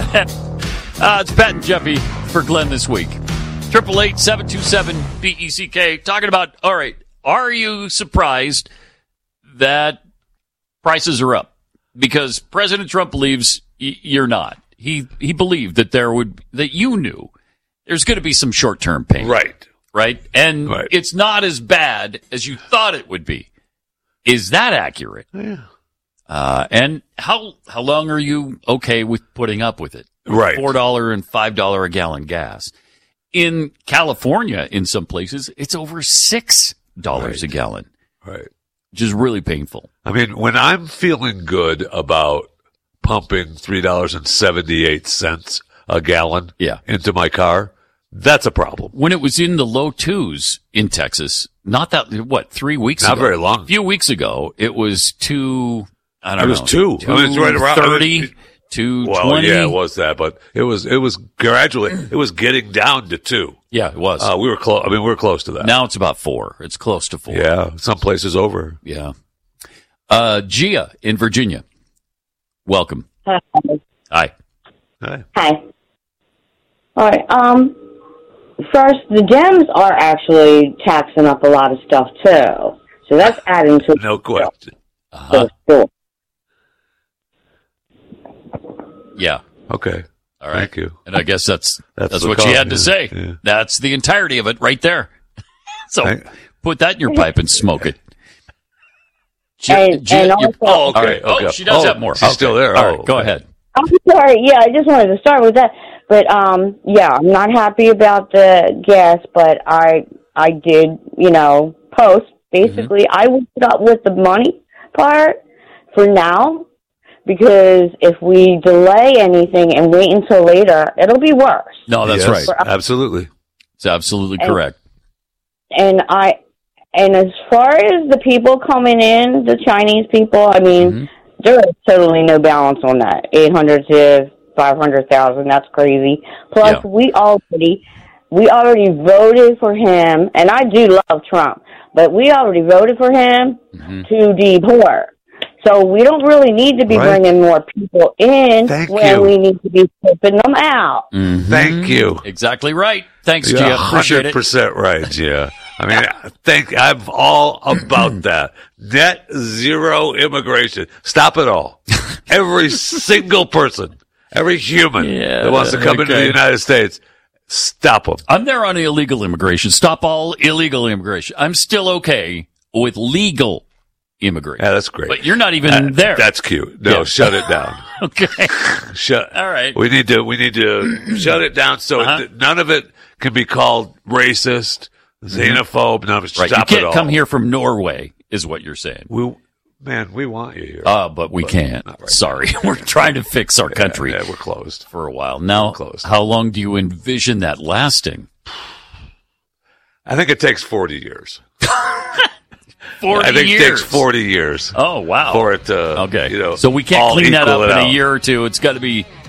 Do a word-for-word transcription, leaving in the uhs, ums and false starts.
uh, it's Pat and Jeffy for Glenn this week. Triple eight seven two seven B E C K. Talking about, all right, are you surprised that prices are up? Because President Trump believes y- you're not. He he believed that there would that you knew there's going to be some short term pain, right? Right, and right. It's not as bad as you thought it would be. Is that accurate? Yeah. Uh, and how how long are you okay with putting up with it? Right. Four dollar and five dollar a gallon gas. In California, in some places, it's over six dollars right. a gallon. Right. Which is really painful. I mean, when I'm feeling good about pumping three dollars and seventy eight cents a gallon yeah. into my car, that's a problem. When it was in the low twos in Texas, not that what three weeks not ago, not very long. A few weeks ago, it was two. I don't it know. It was two. two I mean, it's right around thirty. two twenty. Well, yeah, it was that, but it was it was gradually it was getting down to two. Yeah, it was. Uh, we were close. I mean, we were close to that. Now it's about four. It's close to four. Yeah, some places over. Yeah. Uh, Gia in Virginia, welcome. Hi. Hi. Hi. Hi. All right. Um. First, the Dems are actually taxing up a lot of stuff too, so that's adding to no question. Uh-huh. the Yeah. Okay. All right. Thank you. And I guess that's that's, that's what she call, had yeah, to say. Yeah. That's the entirety of it right there. So I, put that in your pipe and smoke it. G- and, G- and you- also, oh, okay. all right. okay. Oh, she does oh, have more. She's Okay. still there. All oh, right. Go okay. ahead. I'm sorry. Yeah, I just wanted to start with that. But um, yeah, I'm not happy about the gas, but I I did, you know, post basically. Mm-hmm. I would put up with the money part for now, because if we delay anything and wait until later, it'll be worse. No, that's yes, right. Absolutely. It's absolutely and, correct. And I, and as far as the people coming in, the Chinese people, I mean, mm-hmm. there is totally no balance on that. eight hundred to five hundred thousand, that's crazy. Plus, yeah. we already, we already voted for him, and I do love Trump, but we already voted for him mm-hmm. to deport. So we don't really need to be right. bringing more people in Thank when you. we need to be flipping them out. Mm-hmm. Thank you. Exactly right. Thanks, You're Gia. Appreciate one hundred percent it. right, Gia. I mean, I think I'm all about that. Net zero immigration. Stop it all. Every single person, every human yeah, that wants to come okay. into the United States, stop them. I'm there on illegal immigration. Stop all illegal immigration. I'm still okay with legal immigration. Yeah, that's great. But you're not even uh, there. That's cute. No, yeah. shut it down. Okay. Shut. All right. We need to. We need to shut it down so uh-huh. th- none of it can be called racist, xenophobe. None of it. Right. Stop you it can't all. come here from Norway, is what you're saying. We, man, we want you here. Uh, but we but can't. Right Sorry. We're trying to fix our country. Yeah, yeah, we're closed for a while now. Closed. How long do you envision that lasting? I think it takes forty years. Forty I think years. it takes forty years. Oh wow! For it to, okay, you know, so we can't clean that up in out. a year or two. It's got to be